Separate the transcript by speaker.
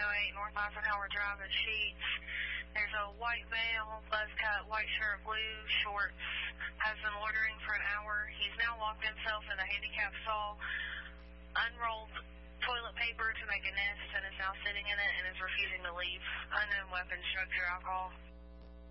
Speaker 1: 108 North Eisenhower Drive in Sheets. There's a white male, buzz cut, white shirt, blue shorts, has been loitering for an hour. He's now locked himself in the handicap stall, unrolled toilet paper to make a nest, and is now sitting in it and is refusing to leave. Unknown weapons, drugs, or alcohol.